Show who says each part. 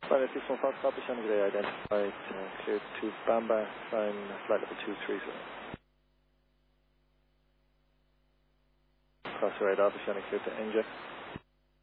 Speaker 1: Flight 615 Papa Shannon, good day, identified, cleared to Bamba, flying flight level 230. Cross the right, Alpha Shannon, cleared to NJ.